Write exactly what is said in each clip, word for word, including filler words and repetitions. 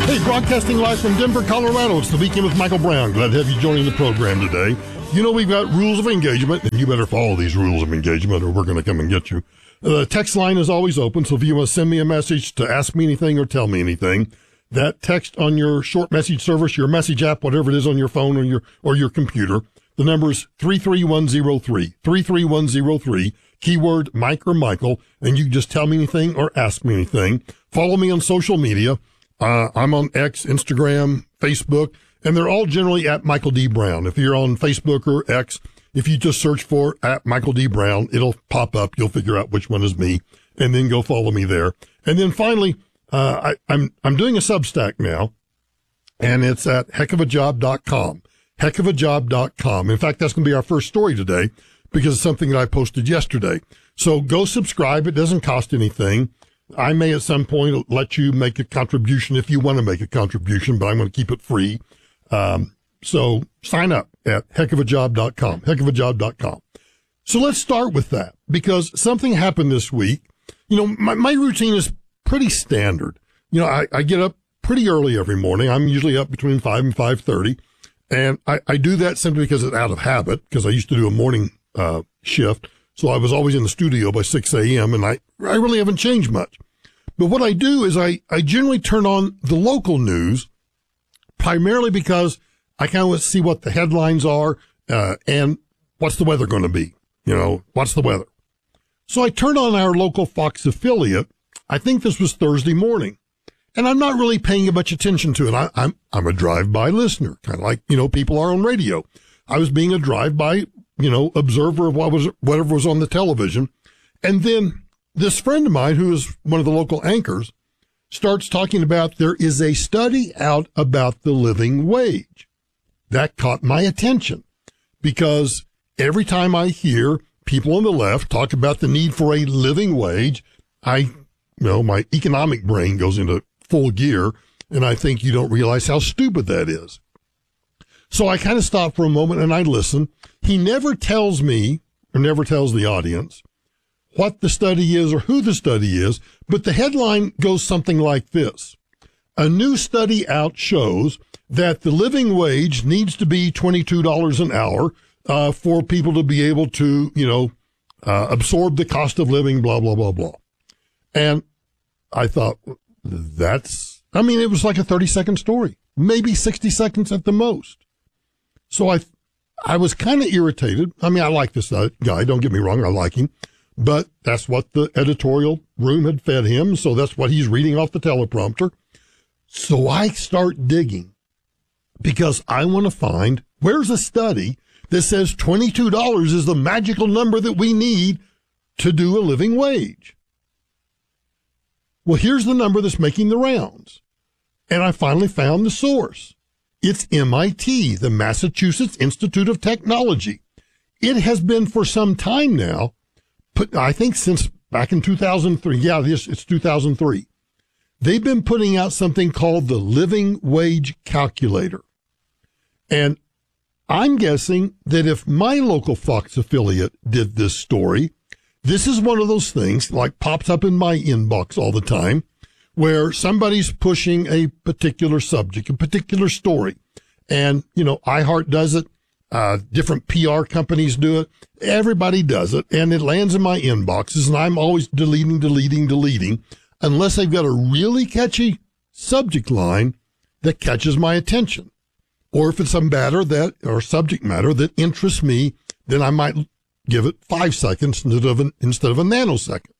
Hey, broadcasting live from Denver, Colorado. It's the Weekend with Michael Brown. Glad to have you joining the program today. You know we've got rules of engagement, and you better follow these rules of engagement or we're going to come and get you. The text line is always open, so if you want to send me a message to ask me anything or tell me anything, that text on your short message service, your message app, whatever it is on your phone or your or your computer, the number is three three one zero three, three three one zero three, keyword Mike or Michael, and you can just tell me anything or ask me anything. Follow me on social media. Uh, I'm on X, Instagram, Facebook, and they're all generally at Michael D. Brown. If you're on Facebook or X, if you just search for at Michael D. Brown, it'll pop up. You'll figure out which one is me, and then go follow me there. And then finally, uh, I, I'm, I'm doing a Substack now, and it's at heck of a job dot com. heck of a job dot com. In fact, that's going to be our first story today because it's something that I posted yesterday. So go subscribe. It doesn't cost anything. I may at some point let you make a contribution if you want to make a contribution, but I'm going to keep it free. Um, so sign up at heck of a job dot com, heck of a job dot com. So let's start with that because something happened this week. You know, my, my routine is pretty standard. You know, I, I get up pretty early every morning. I'm usually up between five and five thirty. And I, I do that simply because it's out of habit because I used to do a morning, uh, shift. So I was always in the studio by six a.m. and I, I really haven't changed much. But what I do is I, I generally turn on the local news primarily because I kind of want to see what the headlines are, uh, and what's the weather going to be? You know, what's the weather? So I turned on our local Fox affiliate. I think this was Thursday morning, and I'm not really paying much attention to it. I, I'm, I'm a drive-by listener, kind of like, you know, people are on radio. I was being a drive-by, you know, observer of what was, whatever was on the television. And then this friend of mine, who is one of the local anchors, starts talking about there is a study out about the living wage. That caught my attention because every time I hear people on the left talk about the need for a living wage, I, you know, my economic brain goes into full gear and I think you don't realize how stupid that is. So I kind of stop for a moment and I listen. He never tells me or never tells the audience what the study is or who the study is, but the headline goes something like this. A new study out shows that the living wage needs to be twenty-two dollars an hour uh, for people to be able to, you know, uh, absorb the cost of living, blah, blah, blah, blah. And I thought, that's, I mean, it was like a thirty second story, maybe sixty seconds at the most. So I, I was kind of irritated. I mean, I like this guy. Don't get me wrong. I like him. But that's what the editorial room had fed him, so that's what he's reading off the teleprompter. So I start digging because I want to find where's a study that says twenty-two dollars is the magical number that we need to do a living wage. Well, here's the number that's making the rounds. And I finally found the source. It's M I T, the Massachusetts Institute of Technology. It has been for some time now, Put, I think since back in two thousand three. Yeah, this, it's two thousand three. They've been putting out something called the Living Wage Calculator. And I'm guessing that if my local Fox affiliate did this story, this is one of those things like pops up in my inbox all the time where somebody's pushing a particular subject, a particular story. And, you know, iHeart does it. Uh, different P R companies do it. Everybody does it. And it lands in my inboxes and I'm always deleting, deleting, deleting unless they've got a really catchy subject line that catches my attention. Or if it's a matter that, or subject matter that interests me, then I might give it five seconds instead of an, instead of a nanosecond.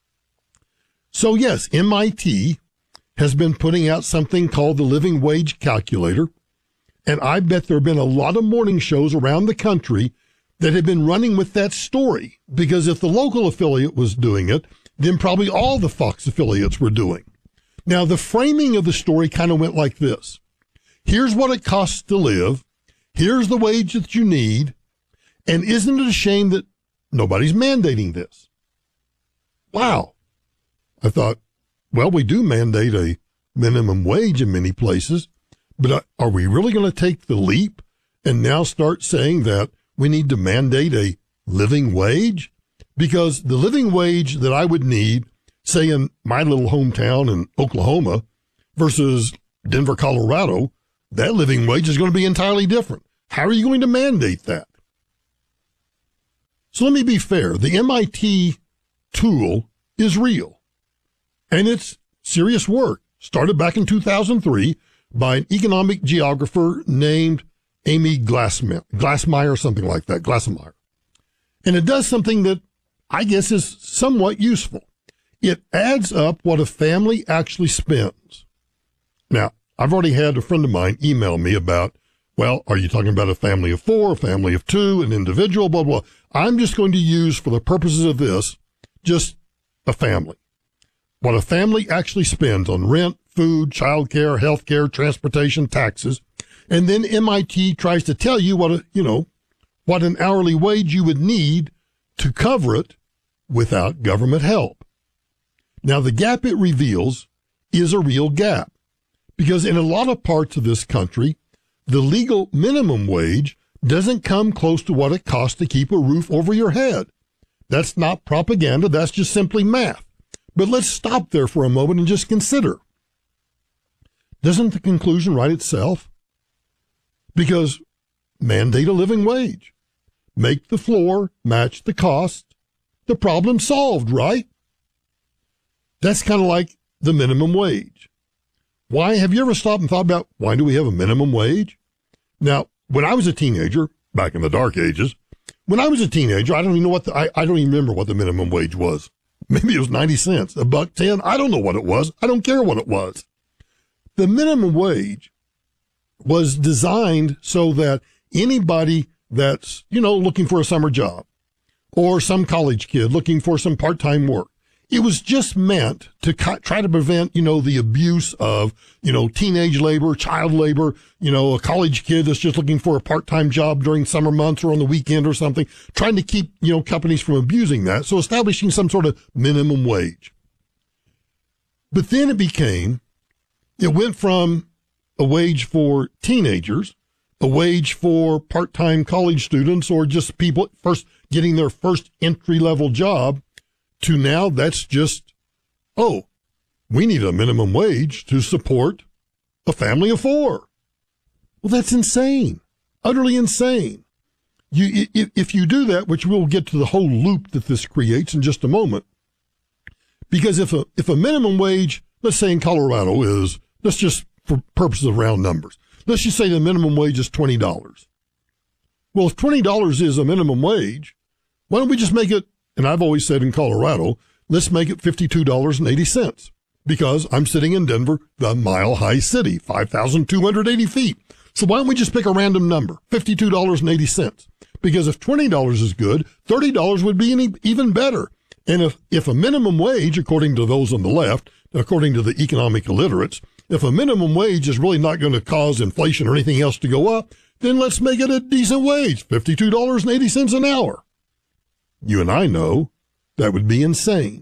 So yes, M I T has been putting out something called the Living Wage Calculator. And I bet there have been a lot of morning shows around the country that have been running with that story. Because if the local affiliate was doing it, then probably all the Fox affiliates were doing. Now, the framing of the story kind of went like this. Here's what it costs to live. Here's the wage that you need. And isn't it a shame that nobody's mandating this? Wow. I thought, well, we do mandate a minimum wage in many places. But are we really going to take the leap and now start saying that we need to mandate a living wage? Because the living wage that I would need, say in my little hometown in Oklahoma versus Denver, Colorado, that living wage is going to be entirely different. How are you going to mandate that? So let me be fair. The M I T tool is real, and it's serious work. Started back in two thousand three by an economic geographer named Amy Glassmeyer, Glassmeyer, something like that, Glassmeyer. And it does something that I guess is somewhat useful. It adds up what a family actually spends. Now, I've already had a friend of mine email me about, well, are you talking about a family of four, a family of two, an individual, blah, blah. I'm just going to use, for the purposes of this, just a family. What a family actually spends on rent, food, childcare, healthcare, transportation, taxes. And then M I T tries to tell you what, a, you know, what an hourly wage you would need to cover it without government help. Now, the gap it reveals is a real gap, because in a lot of parts of this country, the legal minimum wage doesn't come close to what it costs to keep a roof over your head. That's not propaganda. That's just simply math. But let's stop there for a moment and just consider. Doesn't the conclusion write itself? Because mandate a living wage. Make the floor match the cost. The problem solved, right? That's kind of like the minimum wage. Why, have you ever stopped and thought about, why do we have a minimum wage? Now, when I was a teenager, back in the dark ages, when I was a teenager, I don't even know what the, I, I don't even remember what the minimum wage was. Maybe it was ninety cents, a buck ten. I don't know what it was. I don't care what it was. The minimum wage was designed so that anybody that's, you know, looking for a summer job, or some college kid looking for some part-time work, it was just meant to try to prevent, you know, the abuse of, you know, teenage labor, child labor, you know, a college kid that's just looking for a part-time job during summer months or on the weekend or something, trying to keep, you know, companies from abusing that. So establishing some sort of minimum wage. But then it became, it went from a wage for teenagers, a wage for part-time college students, or just people first getting their first entry-level job, to now that's just, oh, we need a minimum wage to support a family of four. Well, that's insane, utterly insane. You, if you do that, which we'll get to the whole loop that this creates in just a moment, because if a, if a minimum wage, let's say in Colorado is, let's just, for purposes of round numbers, let's just say the minimum wage is twenty dollars. Well, if twenty dollars is a minimum wage, why don't we just make it, and I've always said in Colorado, let's make it fifty-two dollars and eighty cents, because I'm sitting in Denver, the mile-high city, five thousand two hundred eighty feet. So why don't we just pick a random number, fifty-two dollars and eighty cents? Because if twenty dollars is good, thirty dollars would be any, even better. And if, if a minimum wage, according to those on the left, according to the economic illiterates, if a minimum wage is really not going to cause inflation or anything else to go up, then let's make it a decent wage, fifty-two dollars and eighty cents an hour. You and I know that would be insane.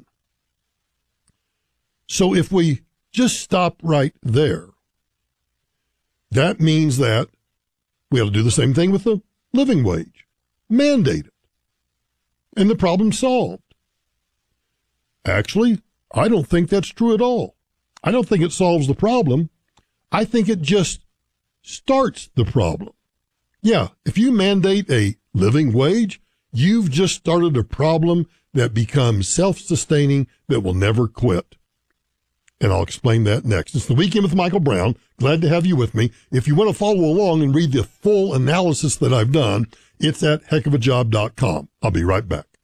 So if we just stop right there, that means that we have to do the same thing with the living wage. Mandate it. And the problem's solved. Actually, I don't think that's true at all. I don't think it solves the problem. I think it just starts the problem. Yeah, if you mandate a living wage, you've just started a problem that becomes self-sustaining, that will never quit. And I'll explain that next. It's the Weekend with Michael Brown. Glad to have you with me. If you want to follow along and read the full analysis that I've done, it's at heck of a job dot com. I'll be right back.